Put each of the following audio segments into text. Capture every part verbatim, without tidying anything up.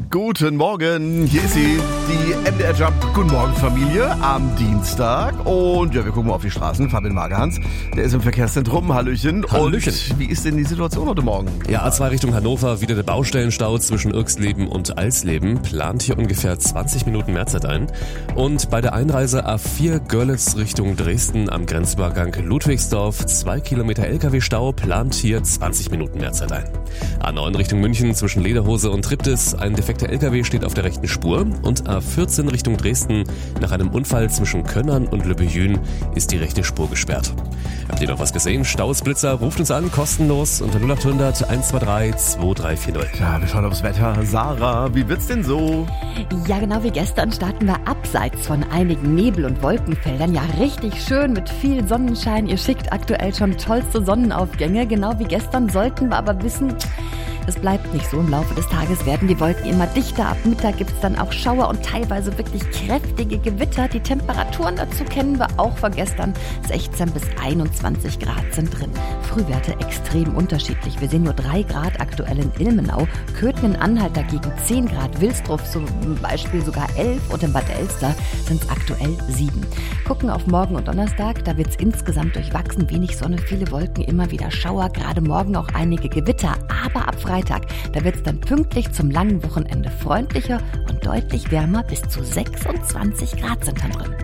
Guten Morgen, hier ist sie, die M D R Jump Guten Morgen Familie am Dienstag. Und ja, wir gucken mal auf die Straßen. Fabian Magerhans, der ist im Verkehrszentrum. Hallöchen. Hallöchen. Und wie ist denn die Situation heute Morgen? Ja, A zwei Richtung Hannover, wieder der Baustellenstau zwischen Irksleben und Alsleben. Plant hier ungefähr zwanzig Minuten Mehrzeit ein. Und bei der Einreise A vier Görlitz Richtung Dresden am Grenzübergang Ludwigsdorf, zwei Kilometer L K W-Stau, plant hier zwanzig Minuten Mehrzeit ein. A neun Richtung München zwischen Lederhose und Triptis, ein defekter L K W steht auf der rechten Spur. Und A vierzehn Richtung Dresden, nach einem Unfall zwischen Könnern und Lübbejün ist die rechte Spur gesperrt. Habt ihr noch was gesehen? Stausblitzer, ruft uns an, kostenlos unter null acht hundert eins zwei drei zwei drei vier null. Ja, wir schauen aufs Wetter. Sarah, wie wird's denn so? Ja, genau wie gestern starten wir abseits von einigen Nebel- und Wolkenfeldern. Ja, richtig schön mit viel Sonnenschein. Ihr schickt aktuell schon tollste Sonnenaufgänge. Genau wie gestern sollten wir aber wissen, es bleibt nicht so. Im Laufe des Tages werden die Wolken immer dichter. Ab Mittag gibt es dann auch Schauer und teilweise wirklich kräftige Gewitter. Die Temperaturen dazu kennen wir auch von gestern. sechzehn bis einundzwanzig Grad sind drin. Frühwerte extrem unterschiedlich. Wir sehen nur drei Grad aktuell in Ilmenau. Köthen in Anhalt dagegen zehn Grad. Wilsdruff zum Beispiel sogar elf und in Bad Elster sind es aktuell sieben. Gucken auf morgen und Donnerstag. Da wird es insgesamt durchwachsen. Wenig Sonne, viele Wolken, immer wieder Schauer. Gerade morgen auch einige Gewitter. Aber ab Freitag, da wird es dann pünktlich zum langen Wochenende freundlicher und deutlich wärmer. Bis zu sechsundzwanzig Grad sind dann drin.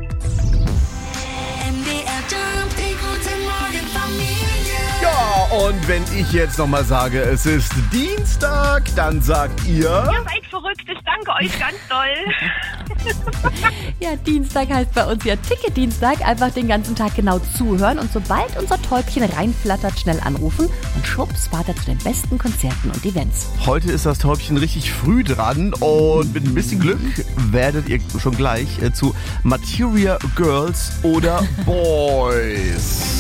Ja, und wenn ich jetzt nochmal sage, es ist Dienstag, dann sagt ihr... Ihr seid verrückt, ich danke euch ganz doll. Ja, Dienstag heißt bei uns ja Ticket-Dienstag. Einfach den ganzen Tag genau zuhören und sobald unser Täubchen reinflattert, schnell anrufen und schwupps fahrt er zu den besten Konzerten und Events. Heute ist das Täubchen richtig früh dran und mit ein bisschen Glück werdet ihr schon gleich äh, zu Materia Girls oder Boys.